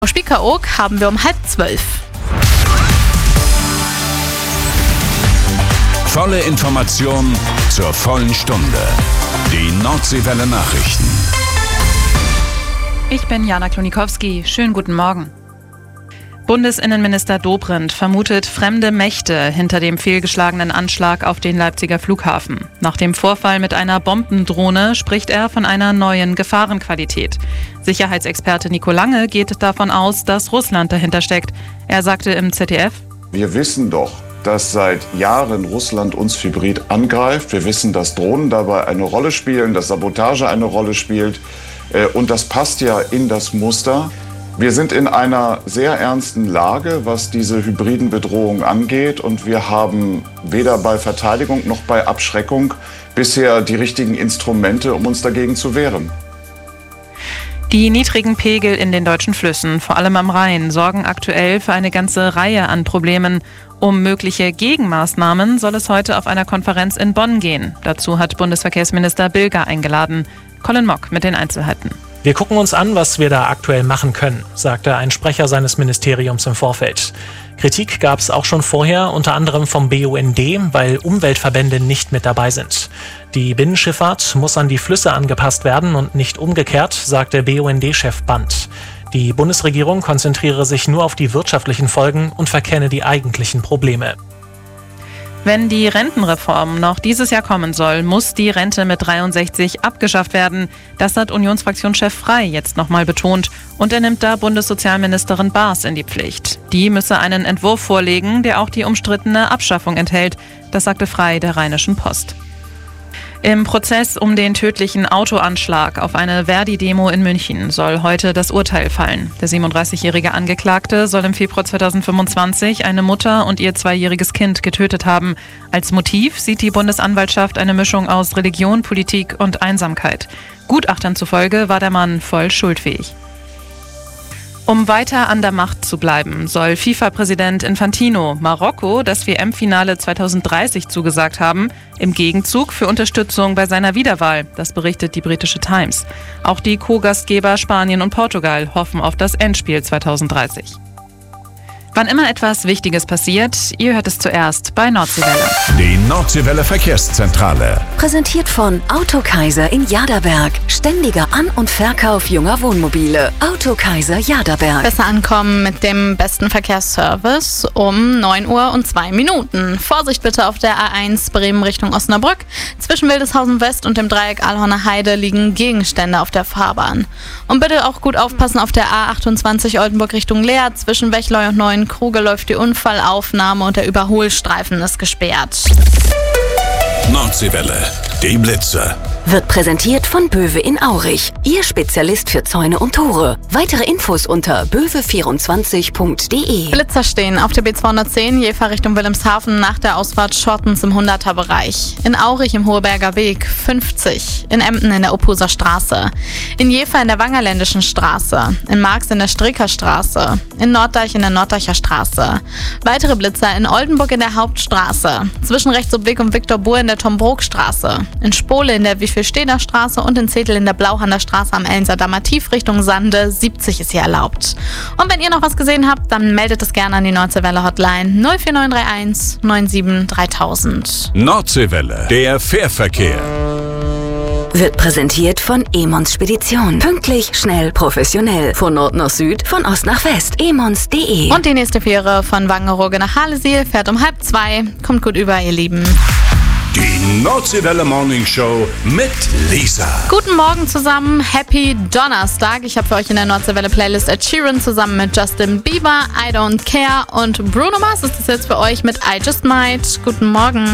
Spiekeroog haben wir um 11:30. Volle Information zur vollen Stunde. Die Nordseewelle Nachrichten. Ich bin Jana Klonikowski. Schönen guten Morgen. Bundesinnenminister Dobrindt vermutet fremde Mächte hinter dem fehlgeschlagenen Anschlag auf den Leipziger Flughafen. Nach dem Vorfall mit einer Bombendrohne spricht er von einer neuen Gefahrenqualität. Sicherheitsexperte Nico Lange geht davon aus, dass Russland dahinter steckt. Er sagte im ZDF: Wir wissen doch, dass seit Jahren Russland uns hybrid angreift. Wir wissen, dass Drohnen dabei eine Rolle spielen, dass Sabotage eine Rolle spielt. Und das passt ja in das Muster. Wir sind in einer sehr ernsten Lage, was diese hybriden Bedrohungen angeht. Und wir haben weder bei Verteidigung noch bei Abschreckung bisher die richtigen Instrumente, um uns dagegen zu wehren. Die niedrigen Pegel in den deutschen Flüssen, vor allem am Rhein, sorgen aktuell für eine ganze Reihe an Problemen. Um mögliche Gegenmaßnahmen soll es heute auf einer Konferenz in Bonn gehen. Dazu hat Bundesverkehrsminister Bilger eingeladen. Colin Mock mit den Einzelheiten. Wir gucken uns an, was wir da aktuell machen können, sagte ein Sprecher seines Ministeriums im Vorfeld. Kritik gab es auch schon vorher, unter anderem vom BUND, weil Umweltverbände nicht mit dabei sind. Die Binnenschifffahrt muss an die Flüsse angepasst werden und nicht umgekehrt, sagte BUND-Chef Band. Die Bundesregierung konzentriere sich nur auf die wirtschaftlichen Folgen und verkenne die eigentlichen Probleme. Wenn die Rentenreform noch dieses Jahr kommen soll, muss die Rente mit 63 abgeschafft werden. Das hat Unionsfraktionschef Frey jetzt nochmal betont. Und er nimmt da Bundessozialministerin Baas in die Pflicht. Die müsse einen Entwurf vorlegen, der auch die umstrittene Abschaffung enthält. Das sagte Frey der Rheinischen Post. Im Prozess um den tödlichen Autoanschlag auf eine Verdi-Demo in München soll heute das Urteil fallen. Der 37-jährige Angeklagte soll im Februar 2025 eine Mutter und ihr 2-jähriges Kind getötet haben. Als Motiv sieht die Bundesanwaltschaft eine Mischung aus Religion, Politik und Einsamkeit. Gutachtern zufolge war der Mann voll schuldfähig. Um weiter an der Macht zu bleiben, soll FIFA-Präsident Infantino Marokko das WM-Finale 2030 zugesagt haben, im Gegenzug für Unterstützung bei seiner Wiederwahl. Das berichtet die britische Times. Auch die Co-Gastgeber Spanien und Portugal hoffen auf das Endspiel 2030. Wann immer etwas Wichtiges passiert, ihr hört es zuerst bei Nordseewelle. Die Nordseewelle Verkehrszentrale. Präsentiert von Autokaiser in Jaderberg. Ständiger An- und Verkauf junger Wohnmobile. Autokaiser Jaderberg. Besser ankommen mit dem besten Verkehrsservice um 9:02. Vorsicht bitte auf der A1 Bremen Richtung Osnabrück. Zwischen Wildeshausen West und dem Dreieck Alhorner Heide liegen Gegenstände auf der Fahrbahn. Und bitte auch gut aufpassen auf der A28 Oldenburg Richtung Leer. Zwischen Wechleu und Neuenkruge läuft die Unfallaufnahme und der Überholstreifen ist gesperrt. Nordseewelle, die Blitze. Wird präsentiert von Böwe in Aurich. Ihr Spezialist für Zäune und Tore. Weitere Infos unter böwe24.de. Blitzer stehen auf der B210 Jever Richtung Wilhelmshaven nach der Ausfahrt Schottens im 100er-Bereich. In Aurich im Hoheberger Weg 50. In Emden in der Ophuser Straße. In Jever in der Wangerländischen Straße. In Marx in der Stricker Straße. In Norddeich in der Norddeicher Straße. Weitere Blitzer in Oldenburg in der Hauptstraße. Zwischen Rechtsobweg und Viktor Buhr in der Tom-Brook-Straße. In Spole in der Wievielstehner Straße und in Zetel in der Blauhander Straße am Ellenser Tief Richtung Sande. 70 ist hier erlaubt. Und wenn ihr noch was gesehen habt, dann meldet es gerne an die Nordseewelle Hotline 04931 97 3000. Nordseewelle, der Fährverkehr. Wird präsentiert von Emons Spedition. Pünktlich, schnell, professionell. Von Nord nach Süd, von Ost nach West. emons.de. Und die nächste Fähre von Wangerooge nach Halesiel fährt um 1:30. Kommt gut über, ihr Lieben. Die Nordseewelle Morning Show mit Lisa. Guten Morgen zusammen, Happy Donnerstag. Ich habe für euch in der Nordseewelle Playlist Ed Sheeran zusammen mit Justin Bieber, I Don't Care und Bruno Mars ist das jetzt für euch mit I Just Might. Guten Morgen.